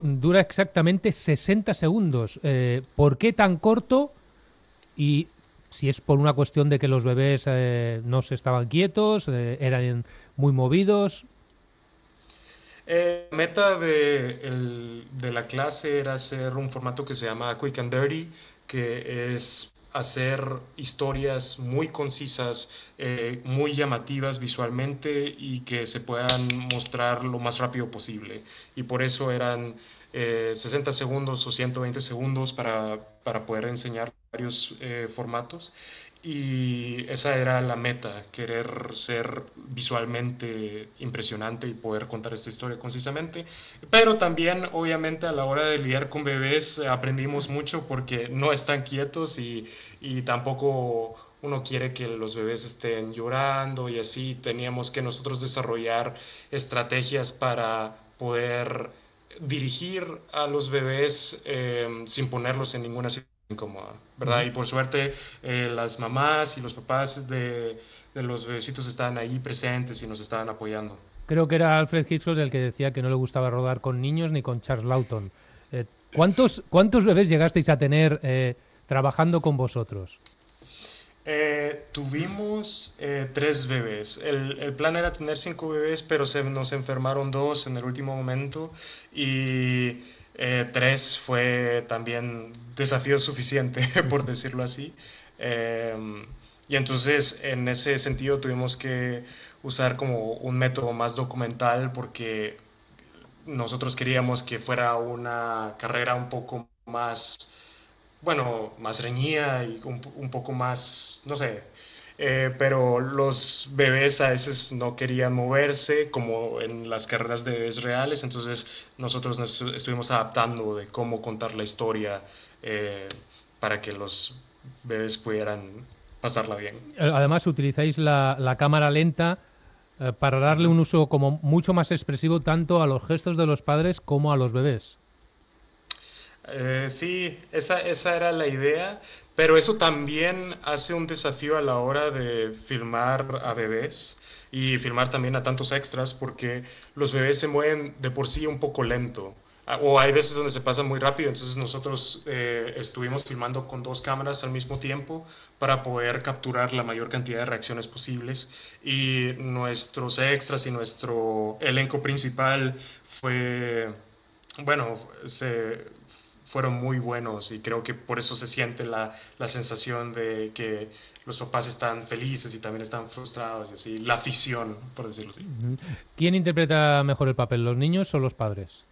dura exactamente 60 segundos. ¿Por qué tan corto? Y si es por una cuestión de que los bebés no se estaban quietos, eran muy movidos. Meta de la clase era hacer un formato que se llama Quick and Dirty, que es hacer historias muy concisas, muy llamativas visualmente y que se puedan mostrar lo más rápido posible. Y por eso eran 60 segundos o 120 segundos para poder enseñar varios formatos. Y esa era la meta, querer ser visualmente impresionante y poder contar esta historia concisamente. Pero también, obviamente, a la hora de lidiar con bebés aprendimos mucho porque no están quietos y tampoco uno quiere que los bebés estén llorando y así. Teníamos que nosotros desarrollar estrategias para poder dirigir a los bebés sin ponerlos en ninguna situación incómoda, ¿verdad? Ujú. Y por suerte las mamás y los papás de los bebecitos estaban ahí presentes y nos estaban apoyando. Creo que era Alfred Hitchcock el que decía que no le gustaba rodar con niños ni con Charles Lawton. ¿Cuántos bebés llegasteis a tener trabajando con vosotros? Tuvimos 3 bebés. El plan era tener 5 bebés, pero se nos enfermaron 2 en el último momento y 3 fue también desafío suficiente, por decirlo así. Y entonces en ese sentido tuvimos que usar como un método más documental porque nosotros queríamos que fuera una carrera un poco más, bueno, más reñida y un poco más, no sé, pero los bebés a veces no querían moverse como en las carreras de bebés reales, entonces nosotros nos estuvimos adaptando de cómo contar la historia eh, para que los bebés pudieran pasarla bien. Además, utilizáis la cámara lenta para darle Ujú. un uso como mucho más expresivo tanto a los gestos de los padres como a los bebés. Sí, esa era la idea, pero eso también hace un desafío a la hora de filmar a bebés y filmar también a tantos extras porque los bebés se mueven de por sí un poco lento. O hay veces donde se pasa muy rápido, entonces nosotros estuvimos filmando con 2 cámaras al mismo tiempo para poder capturar la mayor cantidad de reacciones posibles y nuestros extras y nuestro elenco principal fue, bueno, fueron muy buenos y creo que por eso se siente la sensación de que los papás están felices y también están frustrados y así, la afición, por decirlo así. Ujú. ¿Quién interpreta mejor el papel, los niños o los padres?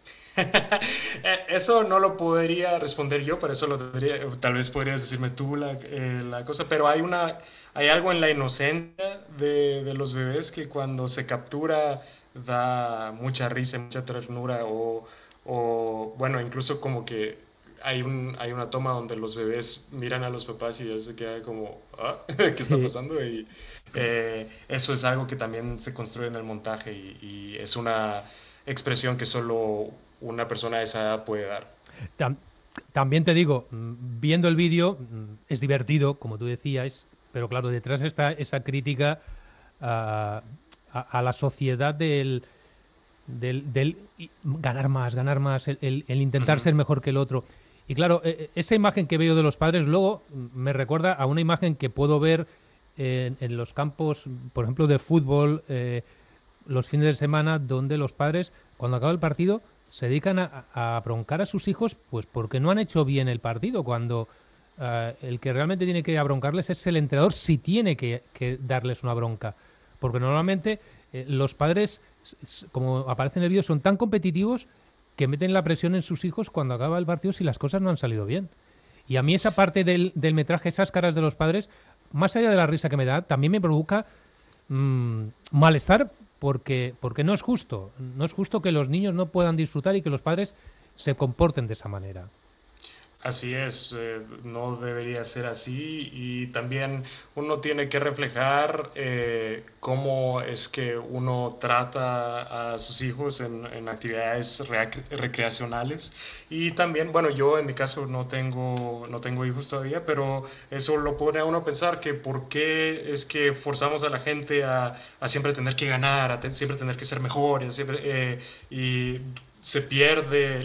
Eso no lo podría responder yo, pero eso lo tendría, tal vez podrías decirme tú la cosa, pero hay algo en la inocencia de los bebés que cuando se captura da mucha risa, mucha ternura o bueno, incluso como que hay una toma donde los bebés miran a los papás y él se queda como, "Ah, ¿qué está Sí. pasando?" Y eso es algo que también se construye en el montaje y es una expresión que solo una persona de esa edad puede dar. Tam- También te digo, viendo el vídeo es divertido, como tú decías, pero claro, detrás está esa crítica a, a la sociedad del ganar más, el intentar Ujú. ser mejor que el otro. Y claro, esa imagen que veo de los padres luego me recuerda a una imagen que puedo ver en los campos, por ejemplo, de fútbol, los fines de semana, donde los padres, cuando acaba el partido, se dedican a broncar a sus hijos, pues porque no han hecho bien el partido, cuando el que realmente tiene que abroncarles es el entrenador, si tiene que darles una bronca. Porque normalmente los padres, como aparece en el vídeo, son tan competitivos que meten la presión en sus hijos cuando acaba el partido si las cosas no han salido bien. Y a mí esa parte del metraje, esas caras de los padres, más allá de la risa que me da, también me provoca malestar porque no es justo. No es justo que los niños no puedan disfrutar y que los padres se comporten de esa manera. Así es, no debería ser así y también uno tiene que reflejar cómo es que uno trata a sus hijos en actividades recreacionales y también, bueno, yo en mi caso no tengo hijos todavía, pero eso lo pone a uno a pensar que por qué es que forzamos a la gente a siempre tener que ganar, siempre tener que ser mejor y se pierde